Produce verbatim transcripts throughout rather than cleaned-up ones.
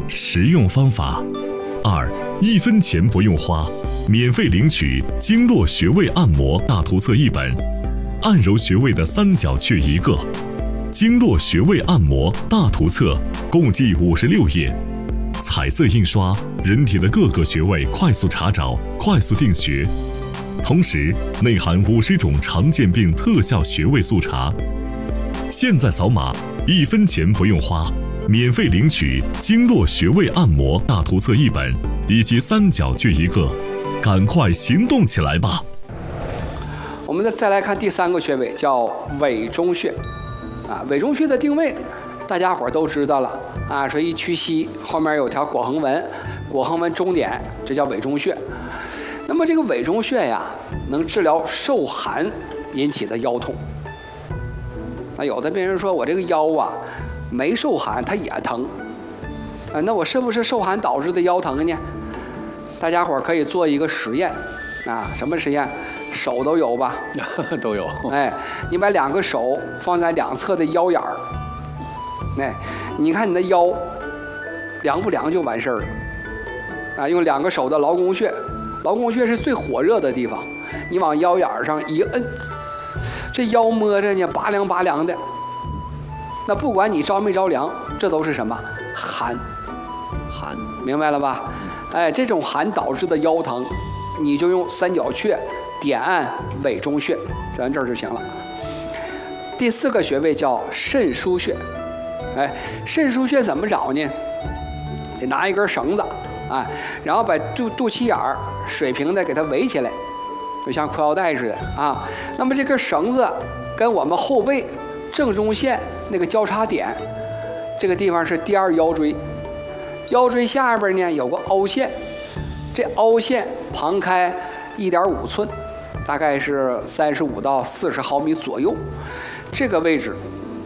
实用方法。二，一分钱不用花，免费领取经络穴位按摩大图册一本，按揉穴位的三角穴一个。经络穴位按摩大图册共计五十六页，彩色印刷，人体的各个穴位快速查找，快速定穴。同时内含五十种常见病特效穴位速查。现在扫码，一分钱不用花，免费领取经络穴位按摩大图册一本以及三角穴一个，赶快行动起来吧！ 我们再再来看第三个穴位，叫委中穴。啊，委中穴的定位，大家伙都知道了啊，说一屈膝后面有条跛横纹，跛横纹中点，这叫委中穴。那么这个委中穴呀，能治疗受寒引起的腰痛。啊，有的病人说我这个腰啊没受寒，它也疼。啊，那我是不是受寒导致的腰疼呢？大家伙可以做一个实验，啊，什么实验？手都有吧？ 都有。 哎，你把两个手放在两侧的腰眼儿，哎，你看你的腰凉不凉就完事儿了。啊，用两个手的劳宫穴，劳宫穴是最火热的地方，你往腰眼儿上一摁，这腰摸着呢拔凉拔凉的。那不管你着没着凉，这都是什么？寒。 寒， 明白了吧？哎，这种寒导致的腰疼，你就用三角穴点按委中穴，点按这儿就行了。第四个穴位叫肾腧穴。哎，肾腧穴怎么找呢？得拿一根绳子，啊，然后把肚肚脐眼儿水平的给它围起来，就像裤腰带似的啊。那么这根绳子跟我们后背正中线那个交叉点，这个地方是第二腰椎，腰椎下边呢有个凹陷，这凹陷旁开一点五寸。大概是三十五到四十毫米左右，这个位置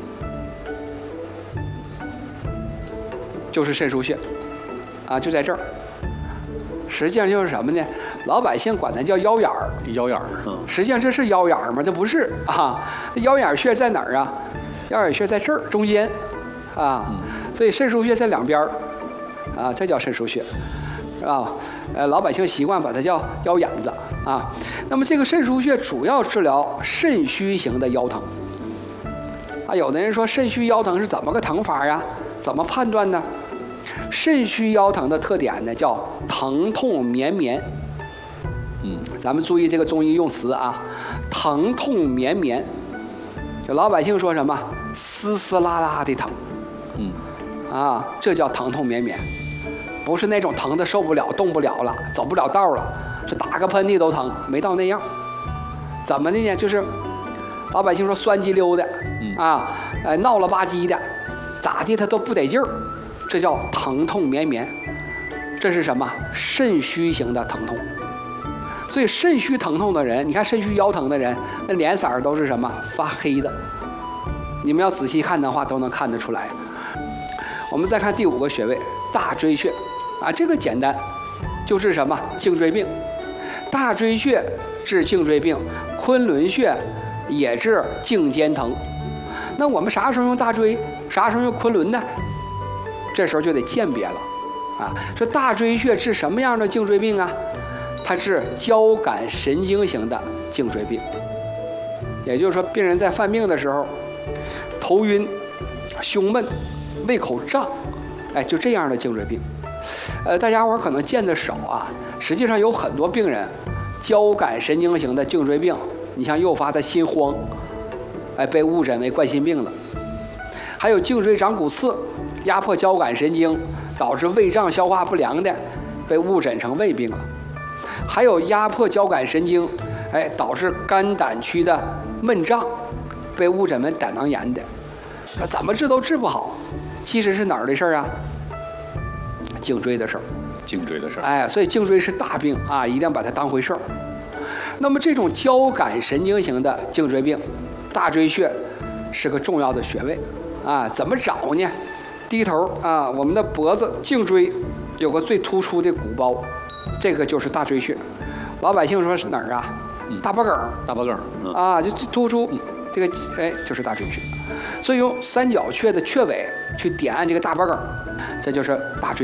就是肾腧穴，啊，就在这儿。实际上就是什么呢？老百姓管它叫腰眼儿， 腰眼儿，嗯， 实际上这是腰眼儿吗？这不是啊，腰眼穴在哪儿啊？腰眼穴在这儿中间，啊，所以肾腧穴在两边儿，啊，这叫肾腧穴。啊，呃，老百姓习惯把它叫腰眼子啊。那么这个肾腧穴主要治疗肾虚型的腰疼。啊，有的人说肾虚腰疼是怎么个疼法呀？怎么判断呢？肾虚腰疼的特点呢，叫疼痛绵绵。嗯，咱们注意这个中医用词啊，疼痛绵绵。就老百姓说什么丝丝拉拉的疼。嗯，啊，这叫疼痛绵绵。不是那种疼的受不了、动不了了、走不了道了，是打个喷嚏都疼，没到那样。怎么的呢？就是老百姓说酸鸡溜的，嗯、啊，呃，闹了吧唧的，咋的他都不得劲儿，这叫疼痛绵绵。这是什么？肾虚型的疼痛。所以肾虚疼痛的人，你看肾虚腰疼的人，那脸色都是什么？发黑的。你们要仔细看的话，都能看得出来。我们再看第五个穴位，大椎穴。啊，这个简单，就是什么颈椎病，大椎穴治颈椎病，昆仑穴也治颈肩疼。那我们啥时候用大椎，啥时候用昆仑呢？这时候就得鉴别了啊。说大椎穴治什么样的颈椎病啊？它治交感神经型的颈椎病。也就是说，病人在犯病的时候，头晕、胸闷、胃口胀，哎，就这样的颈椎病。呃，大家伙可能见得少啊，实际上有很多病人，交感神经型的颈椎病，你像诱发的心慌，哎，被误诊为冠心病了。还有颈椎长骨刺，压迫交感神经，导致胃胀消化不良的，被误诊成胃病了。还有压迫交感神经，哎，导致肝胆区的闷胀，被误诊为胆囊炎的。怎么治都治不好，其实是哪儿的事儿啊？颈椎的事儿， 颈椎的事儿， 哎，所以颈椎是大病啊，一定要把它当回事儿。那么这种交感神经型的颈椎病，大椎穴是个重要的穴位啊。怎么找呢？低头啊，我们的脖子颈椎有个最突出的鼓包，这个就是大椎穴。老百姓说是哪儿啊？嗯、大脖梗， 大脖梗、嗯、 啊，就突出这个，哎，就是大椎穴。所以用三角穴的穴位去点按这个大脖梗，这就是大椎。